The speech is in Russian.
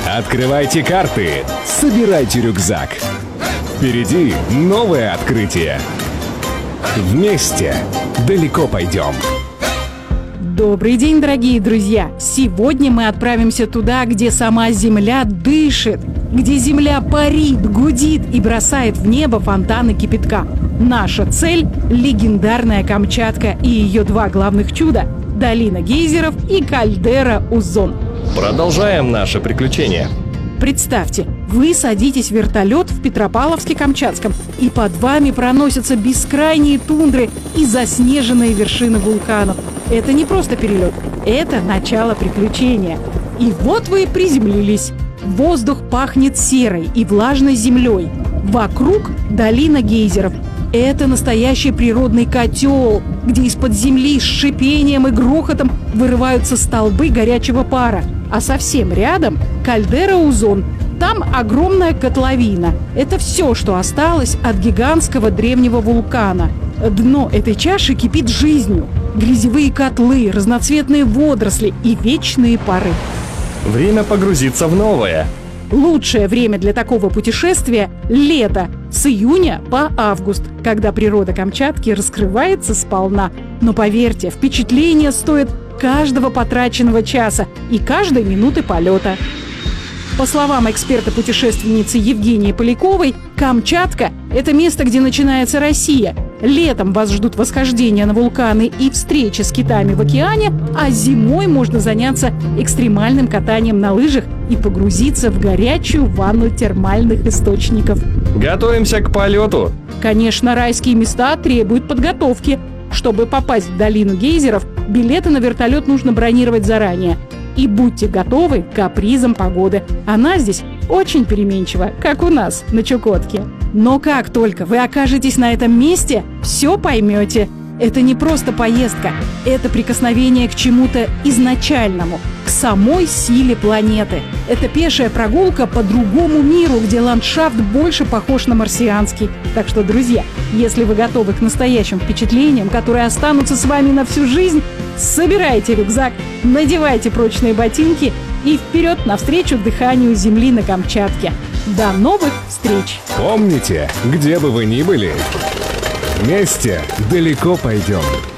Открывайте карты, собирайте рюкзак. Впереди новое открытие. Вместе далеко пойдем. Добрый день, дорогие друзья! Сегодня мы отправимся туда, где сама Земля дышит, где Земля парит, гудит и бросает в небо фонтаны кипятка. Наша цель – легендарная Камчатка и ее два главных чуда – долина гейзеров и кальдера Узон. Продолжаем наше приключение. Представьте, вы садитесь в вертолет в Петропавловске-Камчатском, и под вами проносятся бескрайние тундры и заснеженные вершины вулканов. Это не просто перелет, это начало приключения. И вот вы приземлились. Воздух пахнет серой и влажной землей. Вокруг долина гейзеров. Это настоящий природный котел, где из-под земли с шипением и грохотом вырываются столбы горячего пара. А совсем рядом кальдера Узон. Там огромная котловина. Это все, что осталось от гигантского древнего вулкана. Дно этой чаши кипит жизнью. Грязевые котлы, разноцветные водоросли и вечные пары. Время погрузиться в новое. Лучшее время для такого путешествия – лето, с июня по август, когда природа Камчатки раскрывается сполна. Но поверьте, впечатление стоит каждого потраченного часа и каждой минуты полета. По словам эксперта-путешественницы Евгении Поляковой, Камчатка – это место, где начинается Россия. Летом вас ждут восхождения на вулканы и встречи с китами в океане, а зимой можно заняться экстремальным катанием на лыжах и погрузиться в горячую ванну термальных источников. Готовимся к полету. Конечно, райские места требуют подготовки. Чтобы попасть в долину гейзеров, билеты на вертолет нужно бронировать заранее. И будьте готовы к капризам погоды. Она здесь очень переменчива, как у нас на Чукотке. Но как только вы окажетесь на этом месте, все поймете. Это не просто поездка, это прикосновение к чему-то изначальному, к самой силе планеты. Это пешая прогулка по другому миру, где ландшафт больше похож на марсианский. Так что, друзья, если вы готовы к настоящим впечатлениям, которые останутся с вами на всю жизнь, собирайте рюкзак, надевайте прочные ботинки и вперед навстречу дыханию земли на Камчатке. До новых встреч! Помните, где бы вы ни были, вместе далеко пойдем.